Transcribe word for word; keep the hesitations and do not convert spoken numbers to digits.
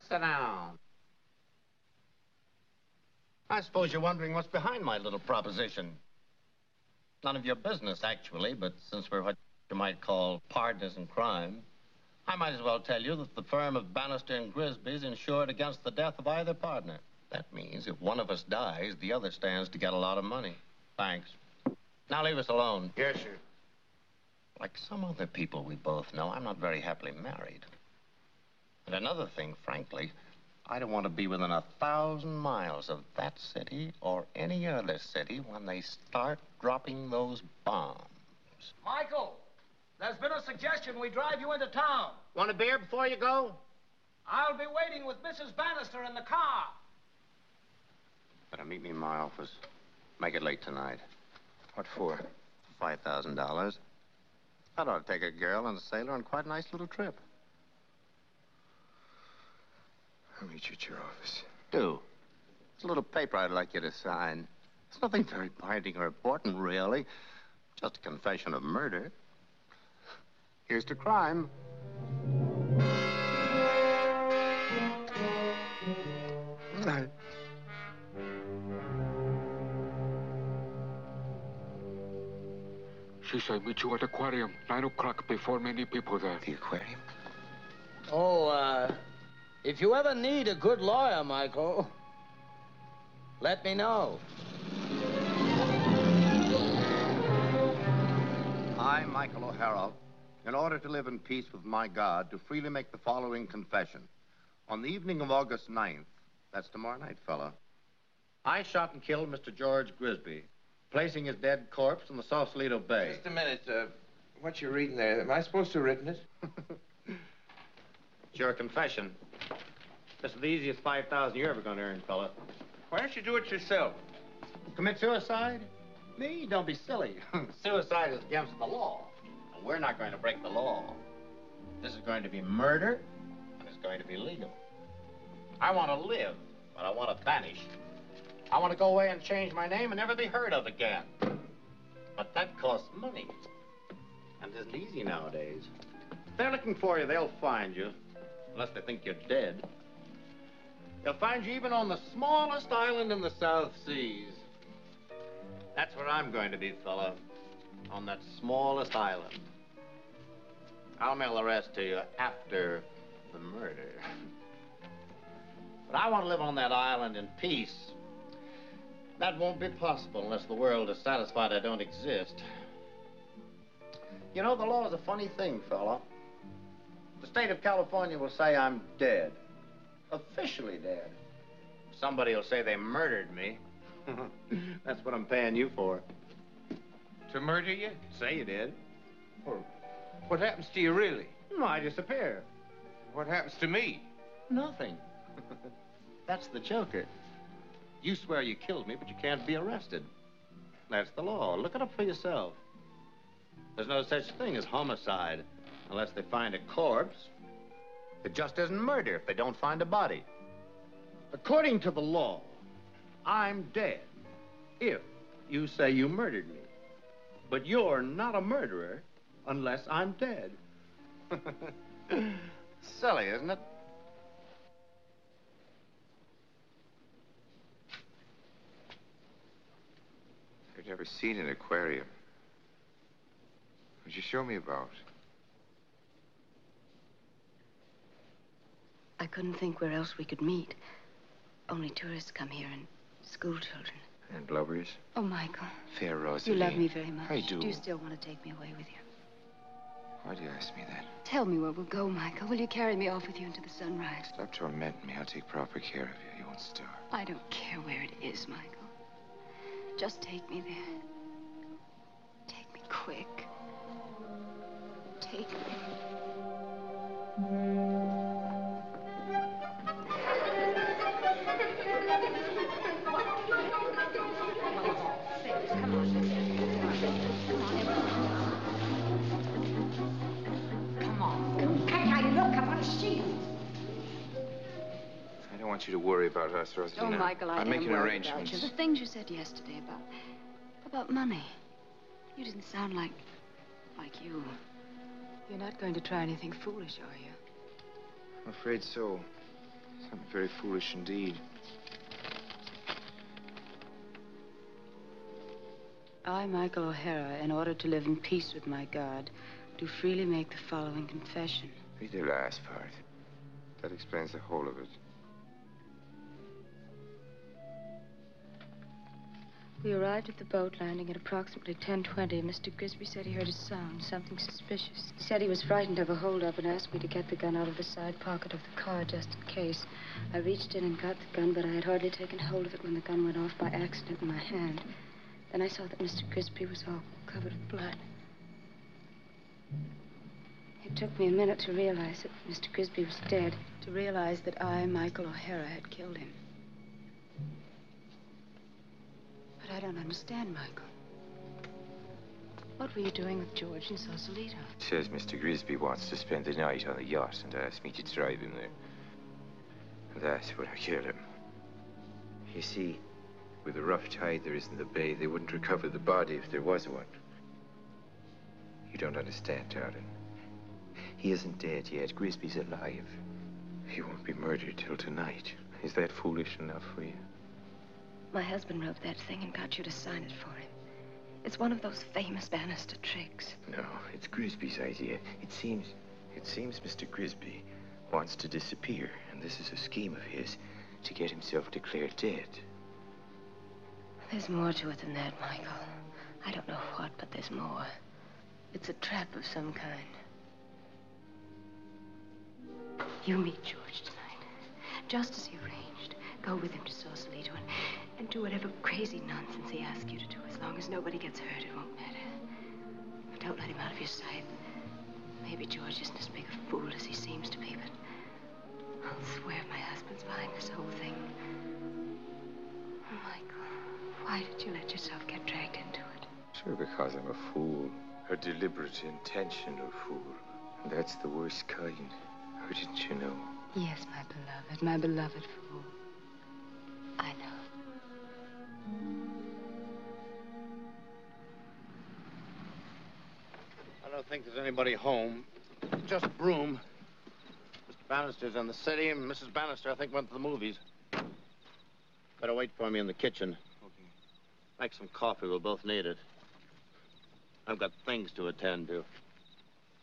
Sit down. I suppose you're wondering what's behind my little proposition. None of your business, actually, but since we're what you might call partners in crime, I might as well tell you that the firm of Bannister and Grisby is insured against the death of either partner. That means if one of us dies, the other stands to get a lot of money. Thanks. Now leave us alone. Yes, sir. Like some other people we both know, I'm not very happily married. And another thing, frankly, I don't want to be within a thousand miles of that city or any other city when they start dropping those bombs. Michael, there's been a suggestion we drive you into town. Want a beer before you go? I'll be waiting with Missus Bannister in the car. Better meet me in my office. Make it late tonight. What for? Five thousand dollars. That ought to take a girl and a sailor on quite a nice little trip. I'll meet you at your office. Do. It's a little paper I'd like you to sign. It's nothing very binding or important, really. Just a confession of murder. Here's to crime. Night. She said meet you at the aquarium, nine o'clock, before many people there. The aquarium? Oh, uh, if you ever need a good lawyer, Michael, let me know. I, Michael O'Hara, in order to live in peace with my God, do freely make the following confession. On the evening of August ninth, that's tomorrow night, fella, I shot and killed Mister George Grisby, placing his dead corpse in the Sausalito Bay. Just a minute. Uh, what you reading there? Am I supposed to have written it? It's your confession. This is the easiest five thousand you're ever going to earn, fella. Why don't you do it yourself? Commit suicide? Me? Don't be silly. Suicide is against the law. And we're not going to break the law. This is going to be murder, and it's going to be legal. I want to live, but I want to vanish. I want to go away and change my name and never be heard of again. But that costs money. And it isn't easy nowadays. If they're looking for you, they'll find you. Unless they think you're dead. They'll find you even on the smallest island in the South Seas. That's where I'm going to be, fella. On that smallest island. I'll mail the rest to you after the murder. But I want to live on that island in peace. That won't be possible unless the world is satisfied I don't exist. You know, the law is a funny thing, fella. The state of California will say I'm dead. Officially dead. Somebody will say they murdered me. That's what I'm paying you for. To murder you? Say you did. Well, what happens to you, really? No, I disappear. What happens to me? Nothing. That's the joker. You swear you killed me, but you can't be arrested. That's the law. Look it up for yourself. There's no such thing as homicide unless they find a corpse. It just isn't murder if they don't find a body. According to the law, I'm dead if you say you murdered me. But you're not a murderer unless I'm dead. Silly, isn't it? I've never seen an aquarium. Would you show me about? I couldn't think where else we could meet. Only tourists come here and school children. And lovers? Oh, Michael. Fair Rosalie. You love me very much. I do. Do you still want to take me away with you? Why do you ask me that? Tell me where we'll go, Michael. Will you carry me off with you into the sunrise? Stop tormenting me. I'll take proper care of you. You won't starve. I don't care where it is, Michael. Just take me there. Take me quick. Take me. I don't want you to worry about us, Rosalie. Oh, now. Michael, I I'm am making worried arrangements. about you. The things you said yesterday about... about money. You didn't sound like... like you. You're not going to try anything foolish, are you? I'm afraid so. I'm very foolish indeed. I, Michael O'Hara, in order to live in peace with my God, do freely make the following confession. Read the last part. That explains the whole of it. We arrived at the boat landing at approximately ten twenty. Mister Grisby said he heard a sound, something suspicious. He said he was frightened of a holdup and asked me to get the gun out of the side pocket of the car just in case. I reached in and got the gun, but I had hardly taken hold of it when the gun went off by accident in my hand. Then I saw that Mister Grisby was all covered with blood. It took me a minute to realize that Mister Grisby was dead, to realize that I, Michael O'Hara, had killed him. But I don't understand, Michael. What were you doing with George in Sausalito? It says Mister Grisby wants to spend the night on the yacht and asked me to drive him there. And that's when I killed him. You see, with the rough tide there is in the bay, they wouldn't recover the body if there was one. You don't understand, darling. He isn't dead yet. Grisby's alive. He won't be murdered till tonight. Is that foolish enough for you? My husband wrote that thing and got you to sign it for him. It's one of those famous Bannister tricks. No, it's Grisby's idea. It seems, it seems Mister Grisby wants to disappear, and this is a scheme of his to get himself declared dead. There's more to it than that, Michael. I don't know what, but there's more. It's a trap of some kind. You meet George tonight, just as he arranged. Go with him to Sausalito and, and do whatever crazy nonsense he asks you to do. As long as nobody gets hurt, it won't matter. But don't let him out of your sight. Maybe George isn't as big a fool as he seems to be, but I'll swear my husband's behind this whole thing. Oh, Michael, why did you let yourself get dragged into it? Sure, because I'm a fool. A deliberate, intentional fool. And that's the worst kind. How didn't you know? Yes, my beloved, my beloved fool. I know. I don't think there's anybody home. Just Broom. Mister Bannister's in the city, and Missus Bannister, I think, went to the movies. Better wait for me in the kitchen. Okay. Make some coffee. We'll both need it. I've got things to attend to.